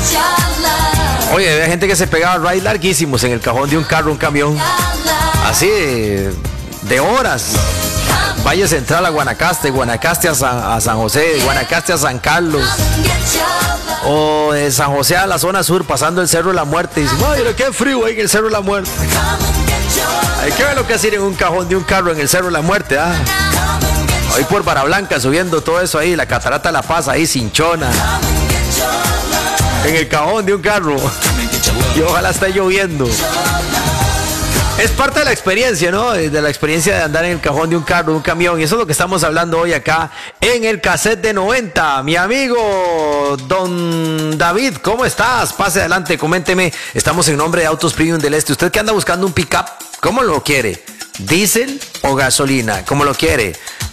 Oye, había gente que se pegaba rides larguísimos en el cajón de un carro, un camión. Así de horas. Valle Central a Guanacaste, Guanacaste a San José, Guanacaste a San Carlos. O de San José a la zona sur, pasando el Cerro de la Muerte. Y dicen, ay, qué frío ahí en el Cerro de la Muerte. Hay que ver lo que hacer en un cajón de un carro en el Cerro de la Muerte, ¿ah? Ahí por Barra Blanca, subiendo todo eso ahí, la Catarata de la Paz, ahí, Cinchona. En el cajón de un carro. Y ojalá esté lloviendo. Es parte de la experiencia, ¿no? De la experiencia de andar en el cajón de un carro, de un camión. Y eso es lo que estamos hablando hoy acá en el cassette de 90. Mi amigo Don David, ¿cómo estás? Pase adelante, coménteme. Estamos en nombre de Autos Premium del Este. ¿Usted que anda buscando un pick-up? ¿Cómo lo quiere? ¿Diésel o gasolina? ¿Cómo lo quiere?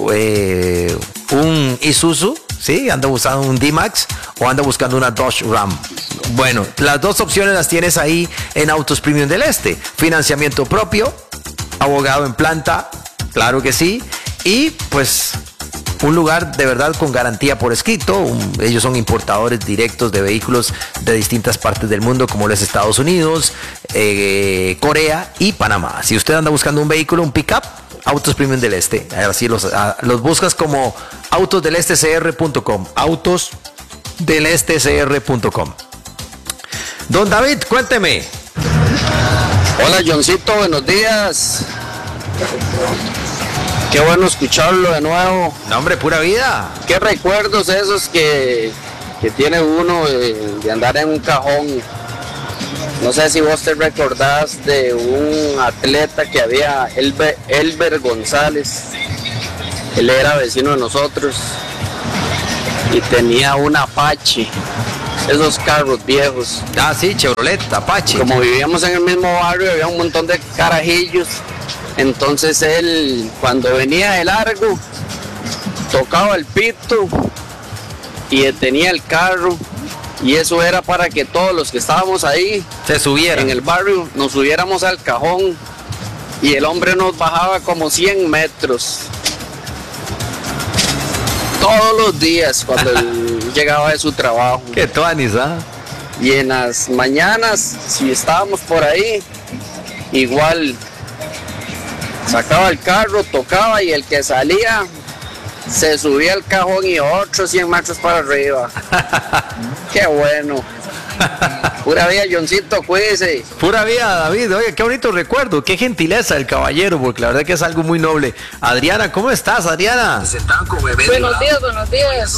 ¿Un Isuzu? ¿Sí? ¿Anda buscando un D-Max o anda buscando una Dodge Ram? Bueno, las dos opciones las tienes ahí en Autos Premium del Este. Financiamiento propio, abogado en planta, claro que sí. Y pues un lugar de verdad con garantía por escrito. Ellos son importadores directos de vehículos de distintas partes del mundo, como los Estados Unidos, Corea y Panamá. Si usted anda buscando un vehículo, un pick-up, Autos Premium del Este. Así los buscas como autosdelestecr.com. Autosdelestecr.com. Don David, cuénteme. Hola, Johncito, buenos días. Qué bueno escucharlo de nuevo. No, hombre, pura vida. Qué recuerdos esos que tiene uno de andar en un cajón. No sé si vos te recordás de un atleta que había, Elber González. Él era vecino de nosotros y tenía un Apache, esos carros viejos. Ah, sí, Chevrolet, Apache. Como vivíamos en el mismo barrio, había un montón de carajillos. Entonces él, cuando venía de largo, tocaba el pito y detenía el carro. Y eso era para que todos los que estábamos ahí se subieran en el barrio, nos subiéramos al cajón. Y el hombre nos bajaba como 100 metros. Todos los días cuando él llegaba de su trabajo. Qué tuanis, ¿ah? Y en las mañanas, si estábamos por ahí, igual sacaba el carro, tocaba y el que salía se subía al cajón y otros 100 metros para arriba. Qué bueno. Pura vida, Johncito, cuídese. Pura vida, David. Oye, qué bonito recuerdo, qué gentileza del caballero, porque la verdad que es algo muy noble. Adriana, ¿cómo estás, Adriana? Buenos días, buenos días.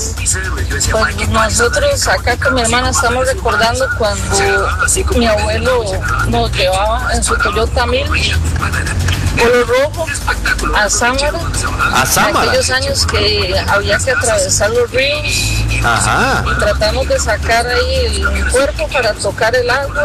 Pues nosotros acá con mi hermana estamos recordando cuando mi abuelo nos llevaba en su Toyota 1000 color rojo a Sámara. ¿A Sámara? En aquellos años que había que atravesar los ríos. Ajá. Y tratamos de sacar ahí el cuerpo para tocar el agua.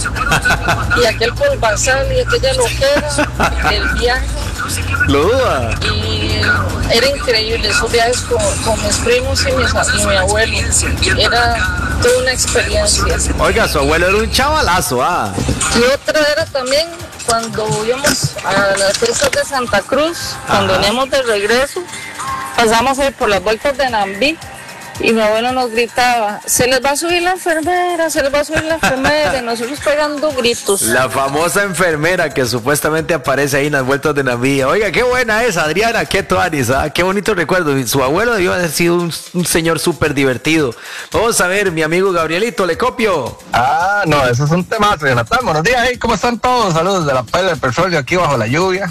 Y aquel polvazal y aquella loquera del viaje. ¿Lo duda? Y era increíble esos viajes con mis primos y mi abuelo. Era toda una experiencia. Oiga, su abuelo era un chavalazo, ¿ah? Y otra era también cuando íbamos a las fiestas de Santa Cruz, cuando veníamos de regreso, pasamos ahí por las vueltas de Nambí. Y mi abuelo nos gritaba, se les va a subir la enfermera, se les va a subir la enfermera, y nosotros pegando gritos. La famosa enfermera que supuestamente aparece ahí en las vueltas de Navilla. Oiga, qué buena es, Adriana, qué tuanis, ¿ah? Qué bonito recuerdo. Su abuelo debió haber sido un señor súper divertido. Vamos a ver, mi amigo Gabrielito, ¿le copio? Ah, no, eso es un temazo, Jonathan. Buenos días, ¿cómo están todos? Saludos de la Pela del Petróleo aquí bajo la lluvia.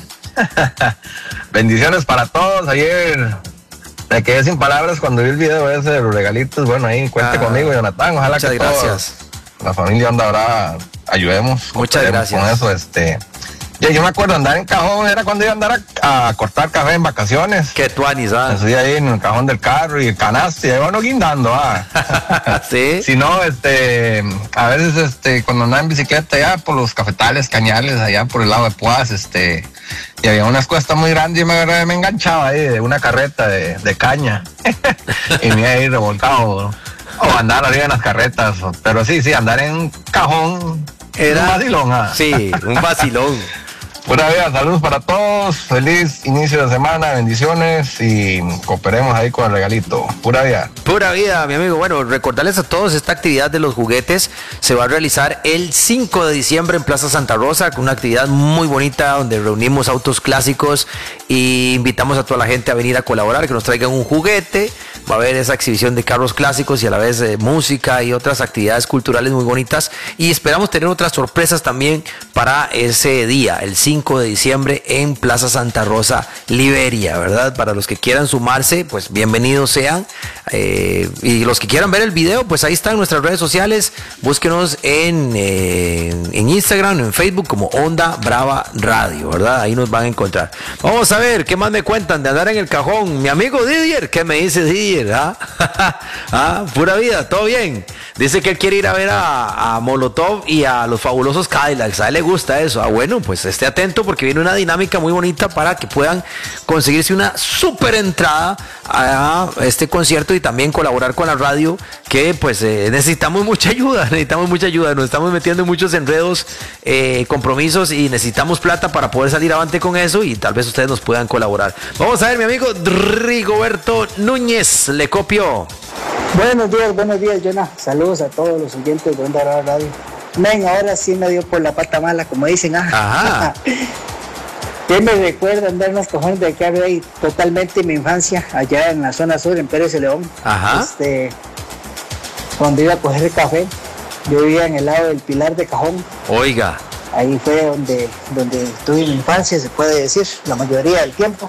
Bendiciones para todos. Ayer me quedé sin palabras cuando vi el video ese de los regalitos. Bueno, ahí cuente conmigo, Jonathan. Ojalá muchas que gracias. La familia Onda Brava ayudemos. Muchas gracias. Con eso, yo me acuerdo andar en cajón, era cuando iba a andar a cortar café en vacaciones. Qué tuanis, ¿ah? Me subí ahí en el cajón del carro y el canasto y ahí van guindando, Sí. Si no, a veces, cuando andaba en bicicleta allá por los cafetales, cañales, allá por el lado de Puas, y había unas cuestas muy grandes y me enganchaba ahí de una carreta de caña y me iba ahí revolcado, o andar arriba en las carretas, pero sí, andar en un cajón era un vacilón. Sí, un vacilón. Pura vida, saludos para todos, feliz inicio de semana, bendiciones y cooperemos ahí con el regalito. Pura vida. Pura vida, mi amigo. Bueno, recordarles a todos, esta actividad de los juguetes se va a realizar el 5 de diciembre en Plaza Santa Rosa, con una actividad muy bonita donde reunimos autos clásicos y invitamos a toda la gente a venir a colaborar, que nos traigan un juguete. Va a haber esa exhibición de carros clásicos y a la vez música y otras actividades culturales muy bonitas, y esperamos tener otras sorpresas también para ese día, el 5 de diciembre en Plaza Santa Rosa, Liberia, ¿verdad? Para los que quieran sumarse, pues bienvenidos sean, y los que quieran ver el video, pues ahí están nuestras redes sociales, búsquenos en Instagram, en Facebook como Onda Brava Radio, ¿verdad? Ahí nos van a encontrar. Vamos a ver, ¿qué más me cuentan de andar en el cajón? Mi amigo Didier, ¿qué me dice Didier? Pura vida, todo bien. Dice que él quiere ir a ver a Molotov y a los fabulosos Cadillacs. A él le gusta eso. Bueno, pues esté atento porque viene una dinámica muy bonita para que puedan conseguirse una súper entrada a este concierto y también colaborar con la radio, que pues necesitamos mucha ayuda. Nos estamos metiendo en muchos enredos, compromisos, y necesitamos plata para poder salir avante con eso, y tal vez ustedes nos puedan colaborar. Vamos a ver, mi amigo Rigoberto Núñez, le copio. Buenos días, Jonah. Saludos a todos los oyentes de Onda Brava Radio. Men, ahora sí me dio por la pata mala, como dicen. Ajá. ¿Quién me recuerda andar en los cojones de carro ahí? Totalmente mi infancia, allá en la zona sur, en Pérez de León. Ajá. Cuando iba a coger el café, yo vivía en el lado del Pilar de Cajón. Oiga. Ahí fue donde tuve mi infancia, se puede decir, la mayoría del tiempo.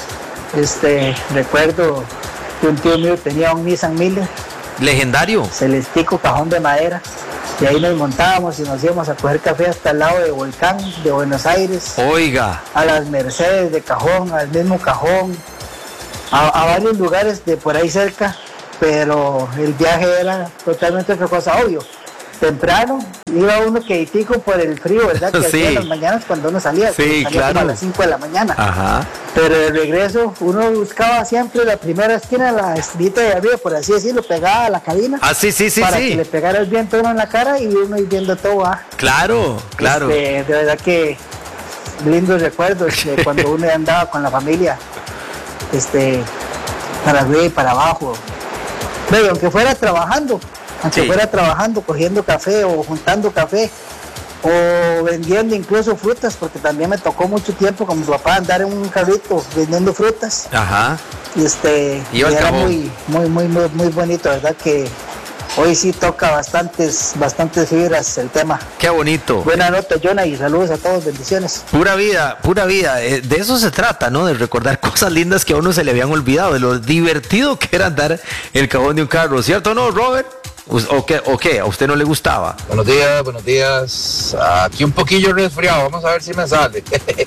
Recuerdo que un tío mío tenía un Nissan Miller. Legendario. Celestico, cajón de madera. Y ahí nos montábamos y nos íbamos a coger café hasta el lado de Volcán, de Buenos Aires. Oiga. A las Mercedes de Cajón, al mismo Cajón. A varios lugares de por ahí cerca. Pero el viaje era totalmente otra cosa, obvio. Temprano iba uno queditico por el frío, ¿verdad? Que Sí. hacía las mañanas cuando uno salía. Sí, salía claro. como a las 5 de la mañana. Ajá. Pero de regreso uno buscaba siempre la primera esquina, la esquinita de arriba, por así decirlo, pegada a la cabina. Sí. Para que le pegara el viento a uno en la cara y uno ir viendo todo. Claro. De verdad que lindos recuerdos de cuando uno andaba con la familia, para arriba y para abajo. Pero aunque fuera trabajando, cogiendo café o juntando café, o vendiendo incluso frutas, porque también me tocó mucho tiempo con mi papá andar en un carrito vendiendo frutas. Ajá. Y era muy bonito, verdad que hoy sí toca bastantes fibras el tema. Qué bonito. Buena nota, Jonah, y saludos a todos, bendiciones. Pura vida. De eso se trata, ¿no? De recordar cosas lindas que a uno se le habían olvidado, de lo divertido que era andar en el cajón de un carro, ¿cierto o no, Robert? ¿O qué? ¿A usted no le gustaba? Buenos días. Aquí un poquillo resfriado, vamos a ver si me sale.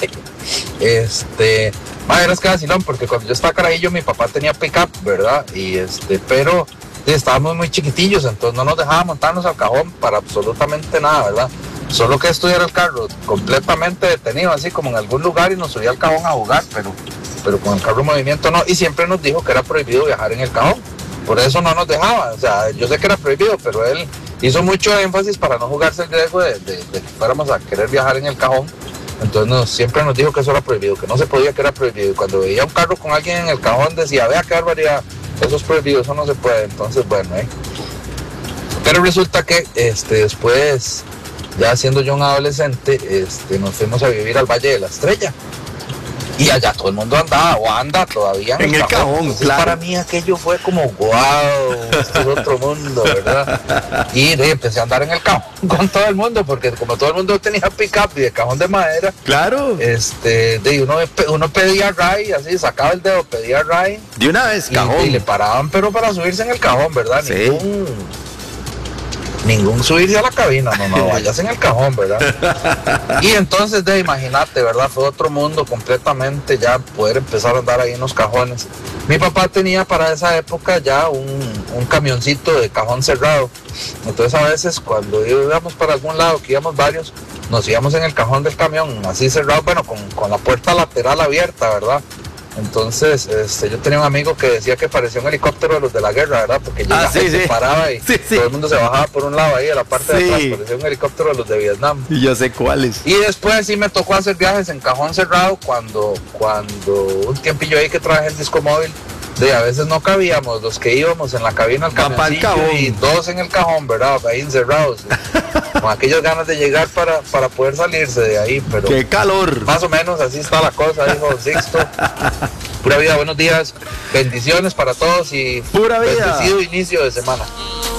Era vacilón, porque cuando yo estaba carajillo mi papá tenía pick-up, ¿verdad? Pero estábamos muy chiquitillos, entonces no nos dejaba montarnos al cajón para absolutamente nada, ¿verdad? Solo que estuviera el carro completamente detenido, así como en algún lugar, y nos subía al cajón a jugar, pero con el carro en movimiento no, y siempre nos dijo que era prohibido viajar en el cajón. Por eso no nos dejaba, o sea, yo sé que era prohibido, pero él hizo mucho énfasis para no jugarse el riesgo de que fuéramos a querer viajar en el cajón. Entonces siempre nos dijo que eso era prohibido, que no se podía, que era prohibido. Y cuando veía un carro con alguien en el cajón decía, vea qué barbaridad, eso es prohibido, eso no se puede. Entonces, bueno, Pero resulta que después, ya siendo yo un adolescente, nos fuimos a vivir al Valle de la Estrella. Y allá todo el mundo andaba o anda todavía en el cajón. Entonces, claro. Para mí aquello fue como wow, esto es otro mundo, ¿verdad? Y empecé a andar en el cajón con todo el mundo, porque como todo el mundo tenía pick-up y de cajón de madera, claro. Uno pedía ray, así sacaba el dedo, pedía ray. De una vez, cajón. Y le paraban, pero para subirse en el cajón, ¿verdad? Sí. Ningún subirse a la cabina, no, vayas en el cajón, ¿verdad? Y entonces, imagínate, ¿verdad? Fue otro mundo completamente, ya poder empezar a andar ahí en los cajones. Mi papá tenía para esa época ya un camioncito de cajón cerrado. Entonces a veces cuando íbamos para algún lado, que íbamos varios, nos íbamos en el cajón del camión, así cerrado, bueno, con la puerta lateral abierta, ¿verdad? Entonces, yo tenía un amigo que decía que parecía un helicóptero de los de la guerra, ¿verdad? Porque llegaba y se paraba y todo el mundo se bajaba por un lado ahí a la parte de atrás, parecía un helicóptero de los de Vietnam. Y yo sé cuáles. Y después sí me tocó hacer viajes en cajón cerrado cuando un tiempillo ahí que trabajé en Disco Móvil. A veces no cabíamos los que íbamos en la cabina al camioncillo y dos en el cajón, ¿verdad? Ahí encerrados, con aquellas ganas de llegar para poder salirse de ahí, pero ¡qué calor! Más o menos así está la cosa, dijo Sixto. Pura vida, buenos días, bendiciones para todos y pura vida. Bendecido inicio de semana.